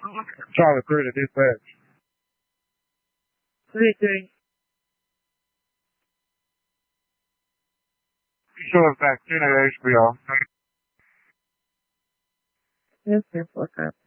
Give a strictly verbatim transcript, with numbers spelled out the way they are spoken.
Charlie three to dispatch. three three. Show us back ten at H B O. Yes, sir. Four copy.